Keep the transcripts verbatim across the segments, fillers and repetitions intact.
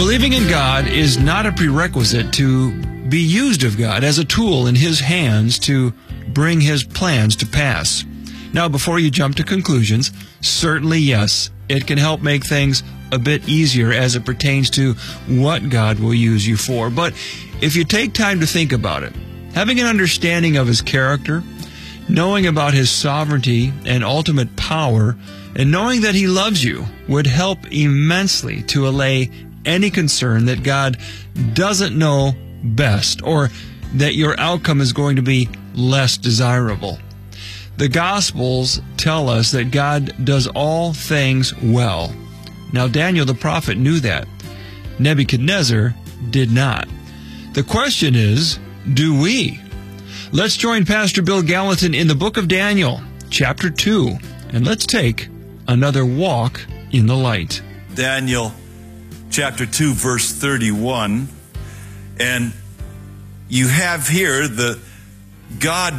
Believing in God is not a prerequisite to be used of God as a tool in His hands to bring His plans to pass. Now, before you jump to conclusions, certainly yes, it can help make things a bit easier as it pertains to what God will use you for. But if you take time to think about it, having an understanding of His character, knowing about His sovereignty and ultimate power, and knowing that He loves you would help immensely to allay any concern that God doesn't know best or that your outcome is going to be less desirable. The Gospels tell us that God does all things well. Now, Daniel the prophet knew that. Nebuchadnezzar did not. The question is, do we? Let's join Pastor Bill Gallatin in the book of Daniel, chapter two, and let's take another walk in the light. Daniel chapter two, verse thirty-one, and you have here the God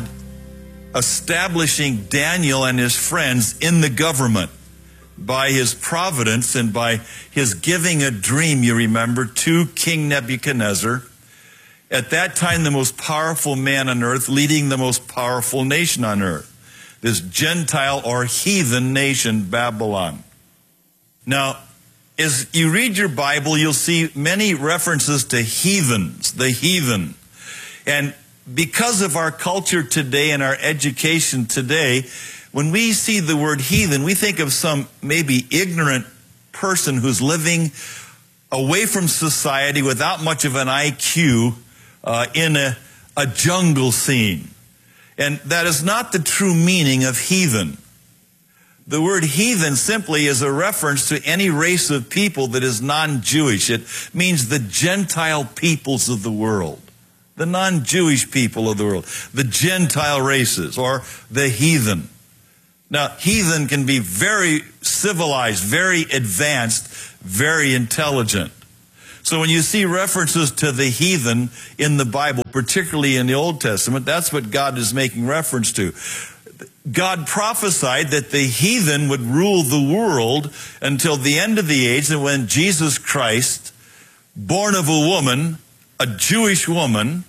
establishing Daniel and his friends in the government by His providence and by His giving a dream, you remember, to King Nebuchadnezzar, at that time the most powerful man on earth, leading the most powerful nation on earth, this Gentile or heathen nation, Babylon. Now, as you read your Bible, you'll see many references to heathens, the heathen. And because of our culture today and our education today, when we see the word heathen, we think of some maybe ignorant person who's living away from society without much of an I Q uh, in a, a jungle scene. And that is not the true meaning of heathen. The word heathen simply is a reference to any race of people that is non-Jewish. It means the Gentile peoples of the world, the non-Jewish people of the world, the Gentile races, or the heathen. Now, heathen can be very civilized, very advanced, very intelligent. So when you see references to the heathen in the Bible, particularly in the Old Testament, that's what God is making reference to. God prophesied that the heathen would rule the world until the end of the age, and when Jesus Christ, born of a woman, a Jewish woman,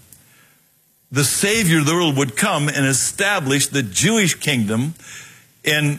the Savior of the world, would come and establish the Jewish kingdom in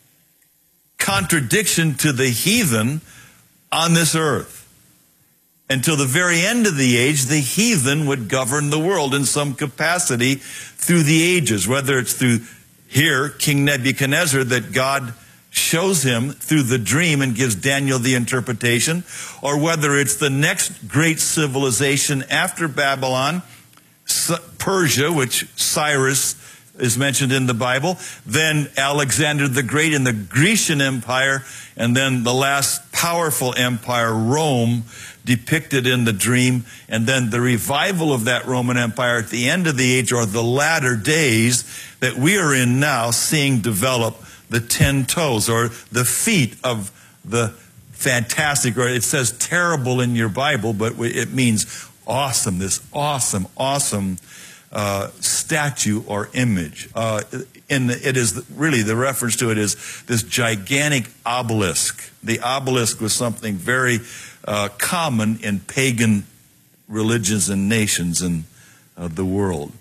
contradiction to the heathen on this earth. Until the very end of the age, the heathen would govern the world in some capacity through the ages, whether it's through here, King Nebuchadnezzar, that God shows him through the dream and gives Daniel the interpretation, or whether it's the next great civilization after Babylon, Persia, which Cyrus is mentioned in the Bible, then Alexander the Great in the Grecian Empire, and then the last powerful empire, Rome, depicted in the dream, and then the revival of that Roman Empire at the end of the age, or the latter days that we are in now, seeing develop the ten toes, or the feet of the fantastic, or it says terrible in your Bible, but it means awesome, this awesome, awesome uh, statue or image. Uh, and it is really, the reference to it is this gigantic obelisk. The obelisk was something very uh, common in pagan religions and nations in uh, the world.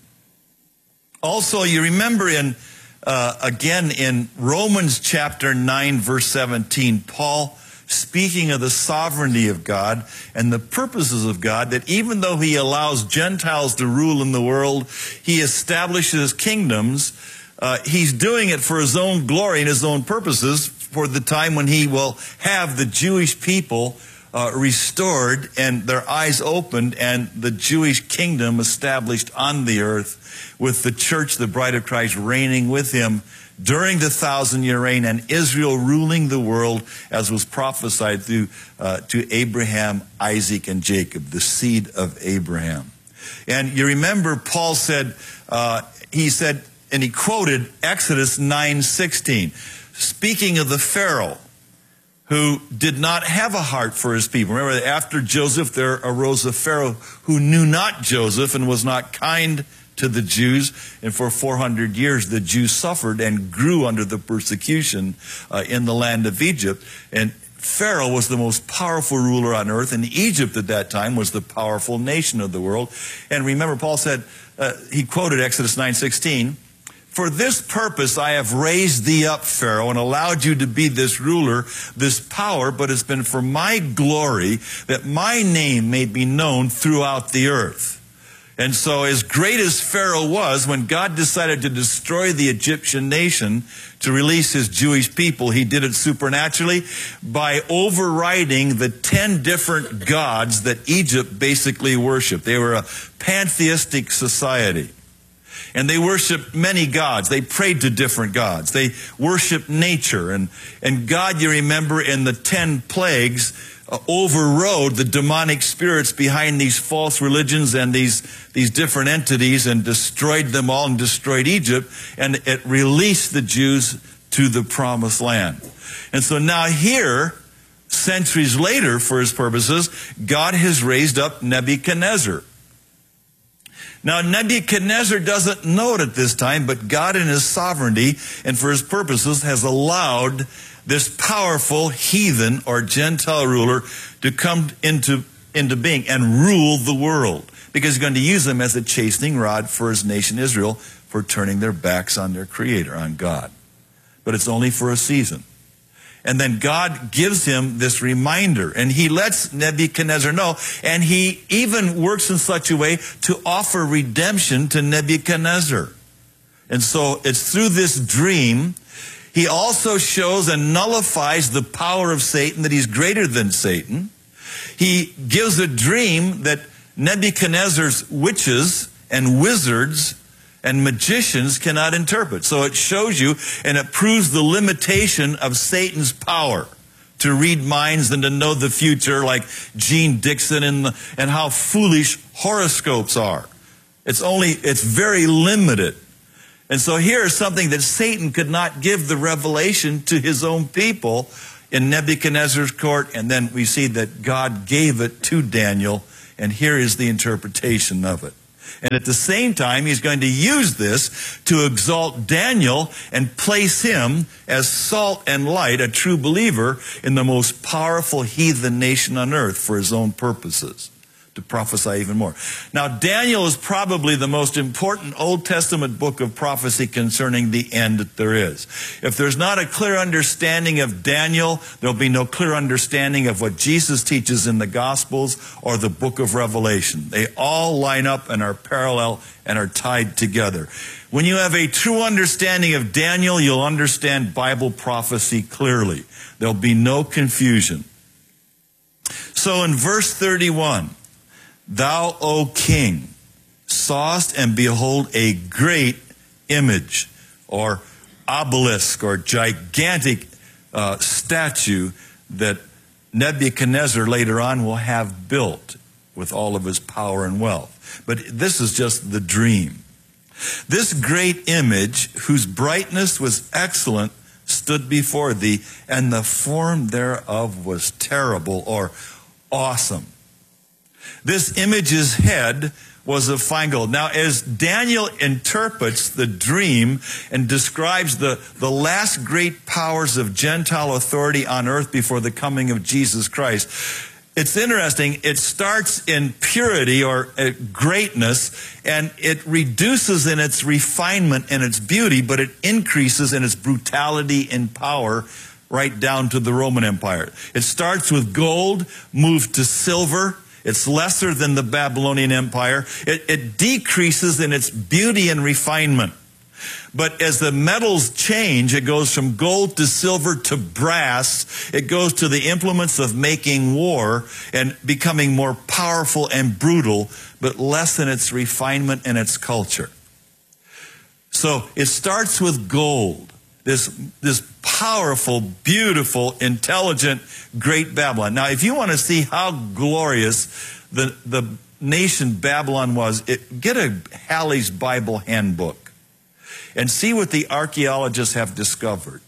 Also, you remember in, uh, again, in Romans chapter nine, verse seventeen, Paul, speaking of the sovereignty of God and the purposes of God, that even though He allows Gentiles to rule in the world, He establishes kingdoms. Uh, he's doing it for His own glory and His own purposes, for the time when He will have the Jewish people uh, restored and their eyes opened, and the Jewish kingdom established on the earth, with the church, the bride of Christ, reigning with Him during the thousand-year reign, and Israel ruling the world, as was prophesied through uh, to Abraham, Isaac, and Jacob, the seed of Abraham. And you remember Paul said, uh, he said, and he quoted Exodus nine sixteen, speaking of the Pharaoh, who did not have a heart for his people. Remember, after Joseph, there arose a Pharaoh who knew not Joseph and was not kind to the Jews, and for four hundred years the Jews suffered and grew under the persecution uh, in the land of Egypt. And Pharaoh was the most powerful ruler on earth, and Egypt at that time was the powerful nation of the world. And remember, Paul said, uh, he quoted Exodus nine sixteen, "For this purpose I have raised thee up, Pharaoh, and allowed you to be this ruler, this power, but it's been for my glory, that my name may be known throughout the earth." And so as great as Pharaoh was, when God decided to destroy the Egyptian nation to release his Jewish people, he did it supernaturally by overriding the ten different gods that Egypt basically worshiped. They were a pantheistic society. And they worshiped many gods. They prayed to different gods. They worshiped nature. And, and God, you remember, in the ten plagues, uh, overrode the demonic spirits behind these false religions and these, these different entities and destroyed them all and destroyed Egypt. And it released the Jews to the promised land. And so now here, centuries later, for his purposes, God has raised up Nebuchadnezzar. Now, Nebuchadnezzar doesn't know it at this time, but God in his sovereignty and for his purposes has allowed this powerful heathen or Gentile ruler to come into, into being and rule the world, because he's going to use them as a chastening rod for his nation Israel for turning their backs on their Creator, on God. But it's only for a season. And then God gives him this reminder, and he lets Nebuchadnezzar know, and he even works in such a way to offer redemption to Nebuchadnezzar. And so it's through this dream, he also shows and nullifies the power of Satan, that he's greater than Satan. He gives a dream that Nebuchadnezzar's witches and wizards and magicians cannot interpret. So it shows you, and it proves the limitation of Satan's power to read minds and to know the future, like Gene Dixon, and, the, and how foolish horoscopes are. It's only, it's very limited. And so here is something that Satan could not give the revelation to his own people in Nebuchadnezzar's court, and then we see that God gave it to Daniel, and here is the interpretation of it. And at the same time, he's going to use this to exalt Daniel and place him as salt and light, a true believer, in the most powerful heathen nation on earth for his own purposes, to prophesy even more. Now, Daniel is probably the most important Old Testament book of prophecy concerning the end that there is. If there's not a clear understanding of Daniel, there'll be no clear understanding of what Jesus teaches in the Gospels or the book of Revelation. They all line up and are parallel and are tied together. When you have a true understanding of Daniel, you'll understand Bible prophecy clearly. There'll be no confusion. So in verse thirty-one, "Thou, O king, sawest, and behold, a great image," or obelisk, or gigantic uh, statue that Nebuchadnezzar later on will have built with all of his power and wealth. But this is just the dream. "This great image, whose brightness was excellent, stood before thee, and the form thereof was terrible," or awesome. "This image's head was of fine gold." Now, as Daniel interprets the dream and describes the, the last great powers of Gentile authority on earth before the coming of Jesus Christ, it's interesting. It starts in purity or uh, greatness, and it reduces in its refinement and its beauty, but it increases in its brutality and power right down to the Roman Empire. It starts with gold, moved to silver. It's lesser than the Babylonian Empire. It, it decreases in its beauty and refinement. But as the metals change, it goes from gold to silver to brass. It goes to the implements of making war and becoming more powerful and brutal, but less in its refinement and its culture. So it starts with gold. This, this powerful, beautiful, intelligent, great Babylon. Now, if you want to see how glorious the, the nation Babylon was, it, get a Halley's Bible Handbook and see what the archaeologists have discovered.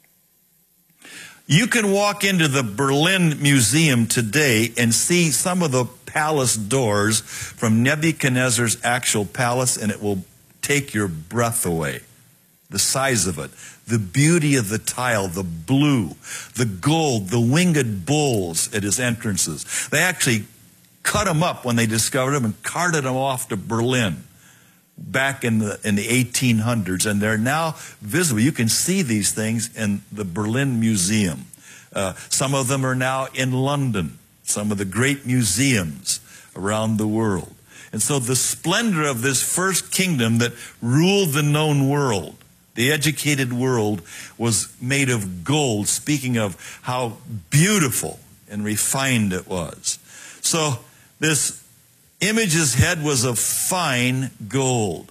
You can walk into the Berlin Museum today and see some of the palace doors from Nebuchadnezzar's actual palace, and it will take your breath away. the size of it, the beauty of the tile, the blue, the gold, the winged bulls at his entrances. They actually cut them up when they discovered them and carted them off to Berlin back in the in the eighteen hundreds, and they're now visible. You can see these things in the Berlin Museum. Uh, some of them are now in London, some of the great museums around the world. And so the splendor of this first kingdom that ruled the known world, the educated world, was made of gold, speaking of how beautiful and refined it was. So this image's head was of fine gold.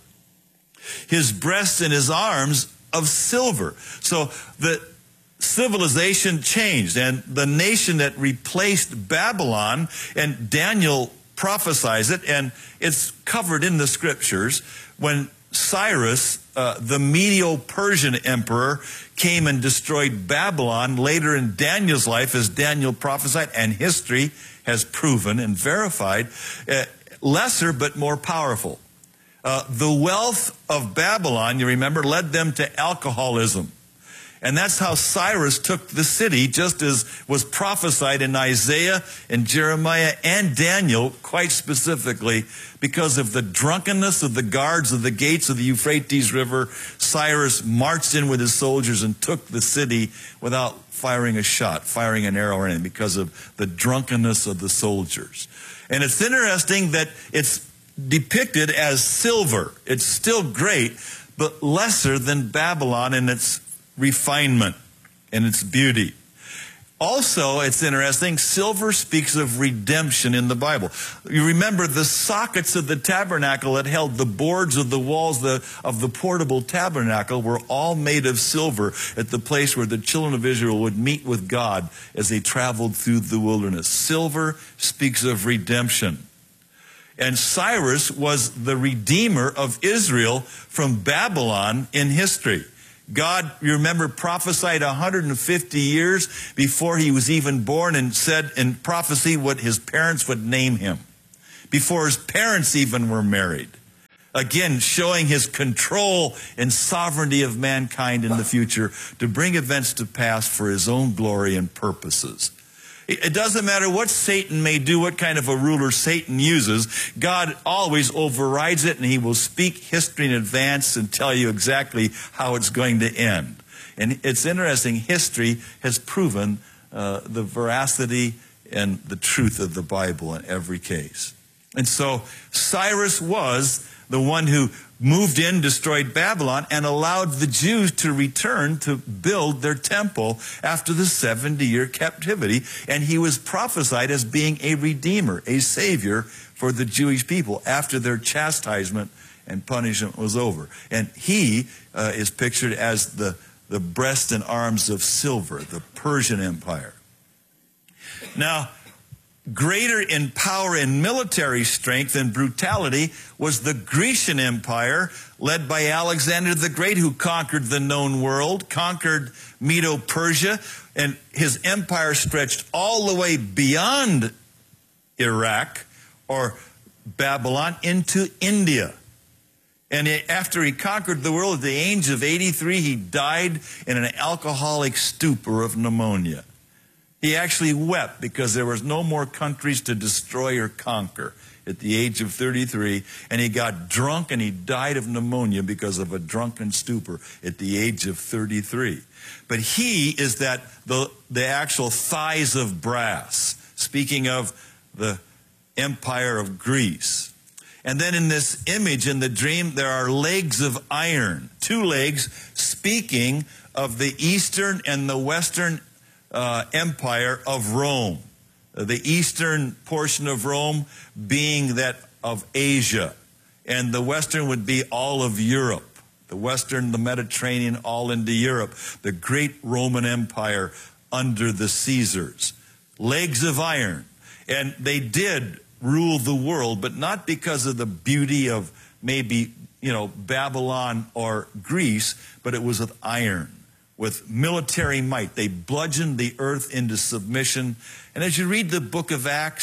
His breast and his arms of silver. So the civilization changed, and the nation that replaced Babylon, and Daniel prophesies it, and it's covered in the scriptures, when Cyrus, uh, the Medo-Persian emperor, came and destroyed Babylon later in Daniel's life, as Daniel prophesied, and history has proven and verified, uh, lesser but more powerful. Uh, the wealth of Babylon, you remember, led them to alcoholism. And that's how Cyrus took the city, just as was prophesied in Isaiah and Jeremiah and Daniel, quite specifically, because of the drunkenness of the guards of the gates of the Euphrates River. Cyrus marched in with his soldiers and took the city without firing a shot, firing an arrow or anything, because of the drunkenness of the soldiers. And it's interesting that it's depicted as silver. It's still great, but lesser than Babylon in its refinement and its beauty. Also, it's interesting, silver speaks of redemption in the Bible. You remember the sockets of the tabernacle that held the boards of the walls of the portable tabernacle were all made of silver at the place where the children of Israel would meet with God as they traveled through the wilderness. Silver speaks of redemption. And Cyrus was the redeemer of Israel from Babylon in history. God, you remember, prophesied one hundred fifty years before he was even born, and said in prophecy what his parents would name him, before his parents even were married. Again, showing his control and sovereignty of mankind in the future to bring events to pass for his own glory and purposes. It doesn't matter what Satan may do, what kind of a ruler Satan uses. God always overrides it, and he will speak history in advance and tell you exactly how it's going to end. And it's interesting, history has proven uh, the veracity and the truth of the Bible in every case. And so Cyrus was the one who moved in, destroyed Babylon, and allowed the Jews to return to build their temple after the seventy-year captivity. And he was prophesied as being a redeemer, a savior for the Jewish people after their chastisement and punishment was over. And he uh, is pictured as the, the breast and arms of silver, the Persian Empire. Now, greater in power and military strength and brutality was the Grecian Empire, led by Alexander the Great, who conquered the known world, conquered Medo-Persia, and his empire stretched all the way beyond Iraq or Babylon into India. And after he conquered the world at the age of eighty-three, he died in an alcoholic stupor of pneumonia. He actually wept because there was no more countries to destroy or conquer at the age of thirty-three. And he got drunk and he died of pneumonia because of a drunken stupor at the age of thirty-three. But he is that the, the actual thighs of brass, speaking of the empire of Greece. And then in this image, in the dream, there are legs of iron, two legs, speaking of the eastern and the western Uh, empire of Rome. Uh, the eastern portion of Rome being that of Asia, and the western would be all of Europe. The western, the Mediterranean, all into Europe. The great Roman Empire under the Caesars. Legs of iron. And they did rule the world, but not because of the beauty of maybe, you know, Babylon or Greece, but it was with iron. With military might. They bludgeoned the earth into submission. And as you read the book of Acts,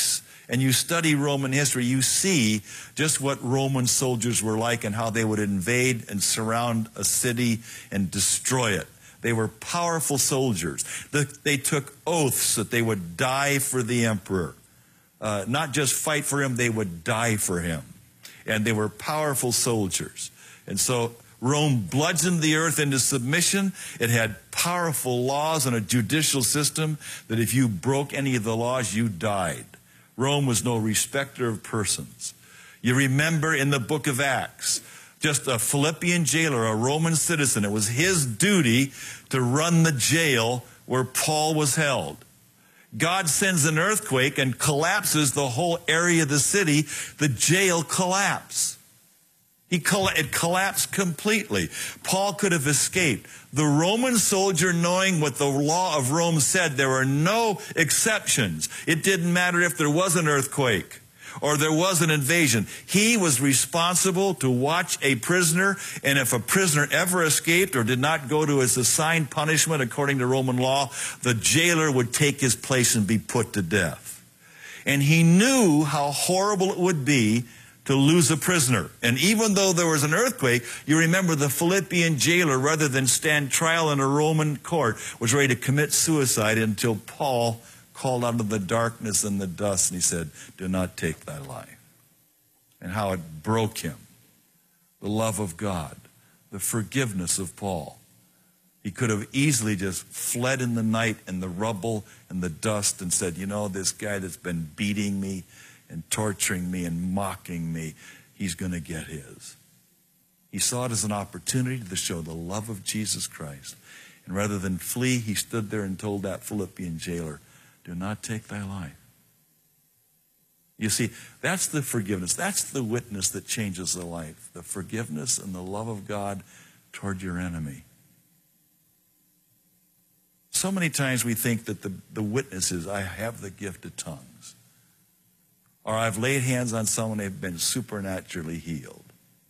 and you study Roman history, you see just what Roman soldiers were like and how they would invade and surround a city and destroy it. They were powerful soldiers. They took oaths that they would die for the emperor. Uh, not just fight for him, they would die for him. And they were powerful soldiers. And so Rome bludgeoned the earth into submission. It had powerful laws and a judicial system that if you broke any of the laws, you died. Rome was no respecter of persons. You remember in the book of Acts, just a Philippian jailer, a Roman citizen, it was his duty to run the jail where Paul was held. God sends an earthquake and collapses the whole area of the city. The jail collapsed. He coll- it collapsed completely. Paul could have escaped. The Roman soldier, knowing what the law of Rome said, there were no exceptions. It didn't matter if there was an earthquake or there was an invasion. He was responsible to watch a prisoner, and if a prisoner ever escaped or did not go to his assigned punishment according to Roman law, the jailer would take his place and be put to death. And he knew how horrible it would be to lose a prisoner. And even though there was an earthquake, you remember the Philippian jailer, rather than stand trial in a Roman court, was ready to commit suicide until Paul called out of the darkness and the dust, and he said, "Do not take thy life." And how it broke him. The love of God, the forgiveness of Paul. He could have easily just fled in the night in the rubble and the dust and said, you know, this guy that's been beating me and torturing me and mocking me, he's going to get his. He saw it as an opportunity to show the love of Jesus Christ. And rather than flee, he stood there and told that Philippian jailer, "Do not take thy life." You see, that's the forgiveness. That's the witness that changes the life. The forgiveness and the love of God toward your enemy. So many times we think that the, the witness is, I have the gift of tongues. Or I've laid hands on someone, they've been supernaturally healed.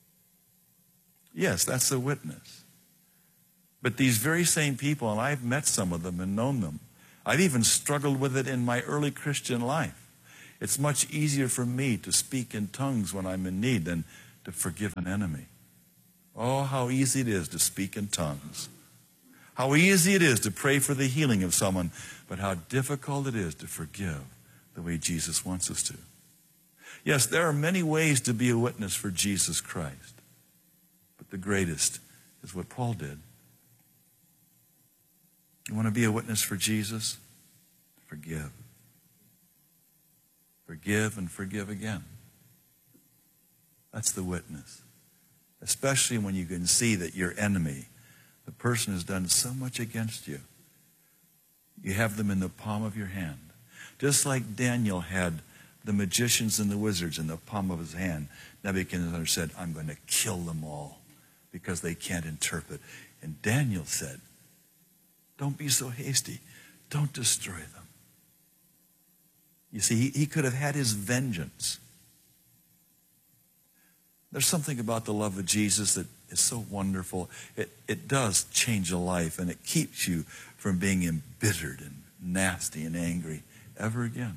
Yes, that's the witness. But these very same people, and I've met some of them and known them, I've even struggled with it in my early Christian life. It's much easier for me to speak in tongues when I'm in need than to forgive an enemy. Oh, how easy it is to speak in tongues. How easy it is to pray for the healing of someone, but how difficult it is to forgive the way Jesus wants us to. Yes, there are many ways to be a witness for Jesus Christ, but the greatest is what Paul did. You want to be a witness for Jesus? Forgive. Forgive and forgive again. That's the witness. Especially when you can see that your enemy, the person has done so much against you. You have them in the palm of your hand. Just like Daniel had the magicians and the wizards in the palm of his hand, Nebuchadnezzar said, I'm going to kill them all because they can't interpret. And Daniel said, don't be so hasty. Don't destroy them. You see, he, he could have had his vengeance. There's something about the love of Jesus that is so wonderful. It, it does change a life, and it keeps you from being embittered and nasty and angry ever again.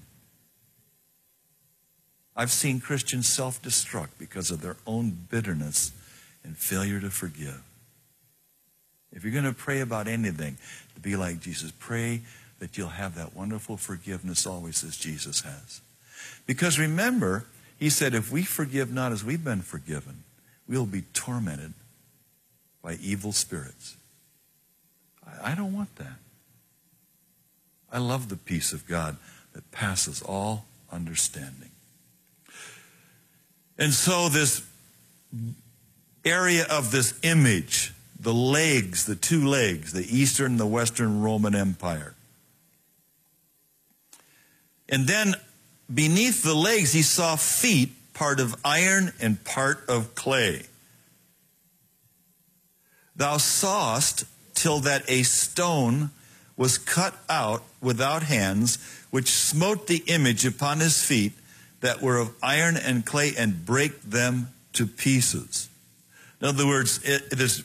I've seen Christians self-destruct because of their own bitterness and failure to forgive. If you're going to pray about anything, to be like Jesus, pray that you'll have that wonderful forgiveness always as Jesus has. Because remember, he said, if we forgive not as we've been forgiven, we'll be tormented by evil spirits. I, I don't want that. I love the peace of God that passes all understanding. And so this area of this image, the legs, the two legs, the Eastern and the Western Roman Empire. And then beneath the legs he saw feet, part of iron and part of clay. Thou sawest till that a stone was cut out without hands, which smote the image upon his feet that were of iron and clay, and brake them to pieces. In other words, it, this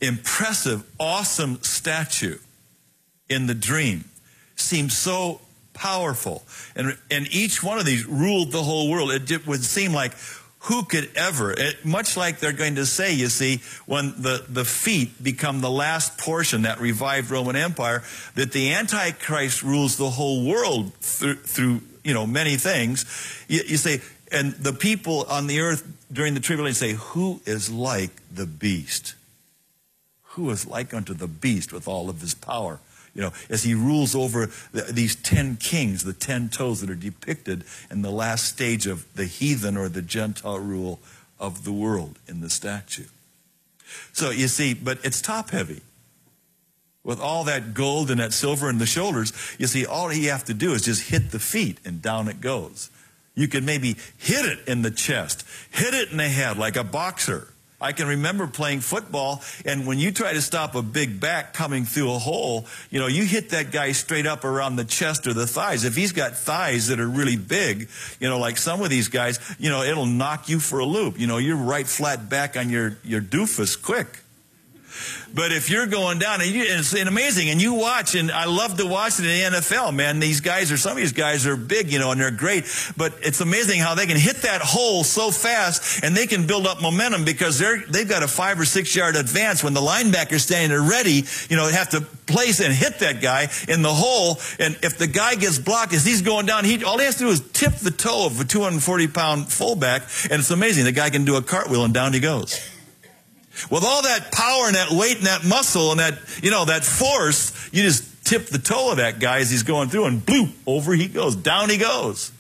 impressive, awesome statue in the dream seemed so powerful. And, and each one of these ruled the whole world. It, it would seem like who could ever, it, much like they're going to say, you see, when the, the feet become the last portion, that revived Roman Empire, that the Antichrist rules the whole world through, through you know, many things. You, you say, and the people on the earth during the tribulation say, who is like the beast? Who is like unto the beast with all of his power? You know, as he rules over the, these ten kings, the ten toes that are depicted in the last stage of the heathen or the Gentile rule of the world in the statue. So you see, but it's top heavy. With all that gold and that silver in the shoulders, you see, all you have to do is just hit the feet and down it goes. You can maybe hit it in the chest, hit it in the head like a boxer. I can remember playing football, and when you try to stop a big back coming through a hole, you know, you hit that guy straight up around the chest or the thighs. If he's got thighs that are really big, you know, like some of these guys, you know, it'll knock you for a loop. You know, you're right flat back on your, your doofus quick. But if you're going down, and, you, and it's amazing, and you watch, and I love to watch it in the N F L, man. These guys are, some of these guys are big, you know, and they're great. But it's amazing how they can hit that hole so fast, and they can build up momentum because they're, they've got a five or six yard advance when the linebacker's standing there ready, you know, they have to place and hit that guy in the hole. And if the guy gets blocked as he's going down, he, all he has to do is tip the toe of a two hundred forty pound fullback, and it's amazing. The guy can do a cartwheel, and down he goes. With all that power and that weight and that muscle and that, you know, that force, you just tip the toe of that guy as he's going through, and bloop, over he goes, down he goes.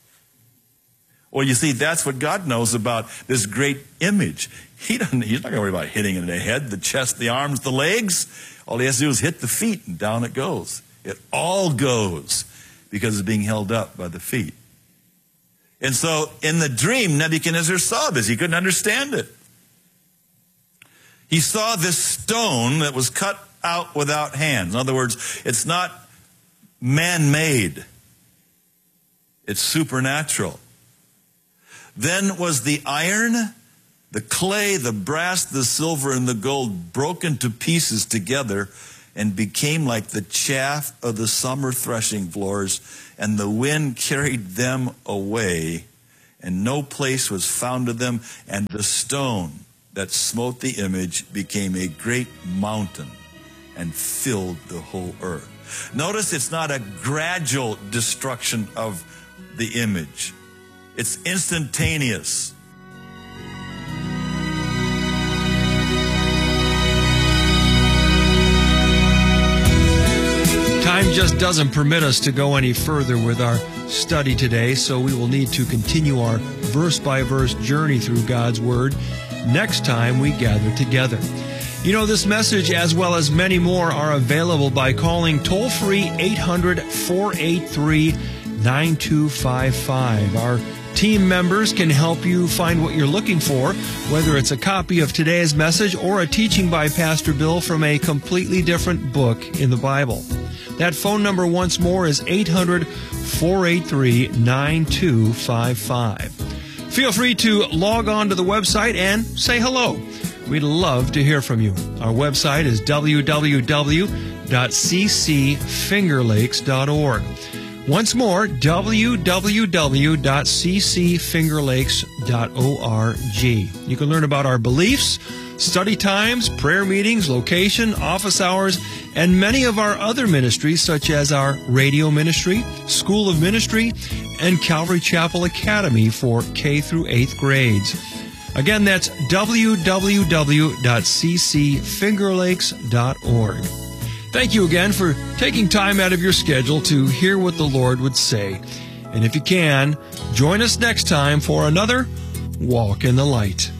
Well, you see, that's what God knows about this great image. He doesn't, he's not going to worry about hitting it in the head, the chest, the arms, the legs. All he has to do is hit the feet, and down it goes. It all goes because it's being held up by the feet. And so in the dream, Nebuchadnezzar saw this. He couldn't understand it. He saw this stone that was cut out without hands. In other words, it's not man-made. It's supernatural. Then was the iron, the clay, the brass, the silver, and the gold broken to pieces together and became like the chaff of the summer threshing floors, and the wind carried them away, and no place was found of them, and the stone that smote the image became a great mountain and filled the whole earth. Notice it's not a gradual destruction of the image. It's instantaneous. Time just doesn't permit us to go any further with our study today, so we will need to continue our verse-by-verse journey through God's Word next time we gather together. You know, this message, as well as many more, are available by calling toll-free eight hundred, four eight three, nine two five five. Our team members can help you find what you're looking for, whether it's a copy of today's message or a teaching by Pastor Bill from a completely different book in the Bible. That phone number once more is eight hundred, four eight three, nine two five five. Feel free to log on to the website and say hello. We'd love to hear from you. Our website is w w w dot c c finger lakes dot org. Once more, w w w dot c c finger lakes dot org. You can learn about our beliefs, study times, prayer meetings, location, office hours, and many of our other ministries, such as our radio ministry, School of Ministry, and Calvary Chapel Academy for K through eighth grades. Again, that's w w w dot c c finger lakes dot org. Thank you again for taking time out of your schedule to hear what the Lord would say. And if you can, join us next time for another Walk in the Light.